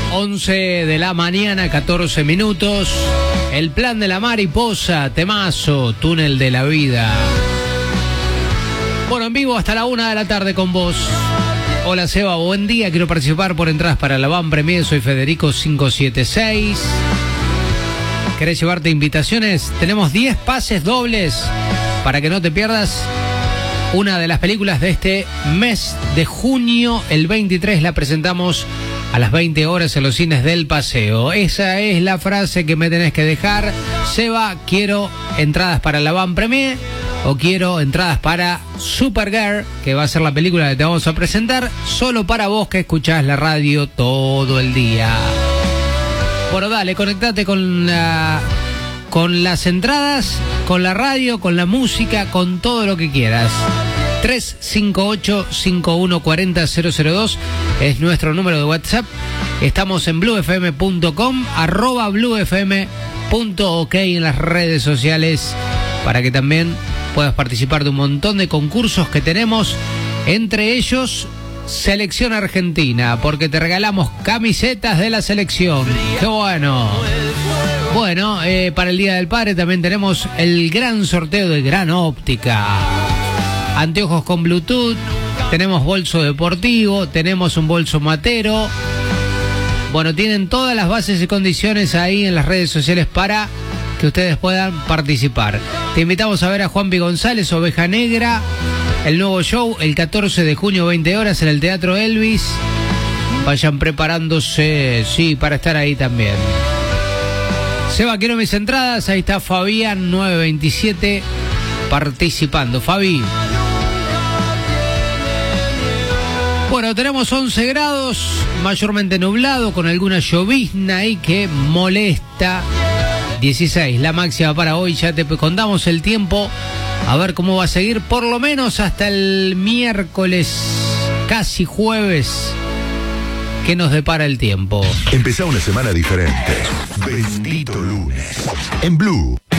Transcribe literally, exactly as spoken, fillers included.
once de la mañana, catorce minutos. El plan de la mariposa, temazo, túnel de la vida. Bueno, en vivo hasta la una de la tarde con vos. Hola Seba, buen día. Quiero participar por entradas para la Van Premier. Soy Federico cinco siete seis. ¿Querés llevarte invitaciones? Tenemos diez pases dobles para que no te pierdas una de las películas de este mes de junio. El veintitrés la presentamos a las veinte horas en los cines del Paseo. Esa es la frase que me tenés que dejar. Seba, quiero entradas para la Van Premier o quiero entradas para Supergirl, que va a ser la película que te vamos a presentar, solo para vos que escuchás la radio todo el día. Bueno, dale, conectate con la, con las entradas, con la radio, con la música, con todo lo que quieras. tres cinco ocho, cinco uno cuatro cero, cero cero dos es nuestro número de WhatsApp. Estamos en blue f m punto com, arroba blue f m punto ok en las redes sociales, para que también puedas participar de un montón de concursos que tenemos, entre ellos Selección Argentina, porque te regalamos camisetas de la selección. ¡Qué bueno! Bueno, eh, para el Día del Padre también tenemos el gran sorteo de Gran Óptica. Anteojos con Bluetooth, tenemos bolso deportivo, tenemos un bolso matero. Bueno, tienen todas las bases y condiciones ahí en las redes sociales para que ustedes puedan participar. Te invitamos a ver a Juanpi González, Oveja Negra, el nuevo show el catorce de junio, veinte horas en el Teatro Elvis. Vayan preparándose, sí, para estar ahí también. Seba, quiero mis entradas. Ahí está Fabián nueve veintisiete participando. Fabi. Bueno, tenemos once grados, mayormente nublado, con alguna llovizna ahí que molesta. dieciséis la máxima para hoy. Ya te contamos el tiempo, a ver cómo va a seguir, por lo menos hasta el miércoles, casi jueves, que nos depara el tiempo. Empezá una semana diferente. Bendito lunes. En Blue.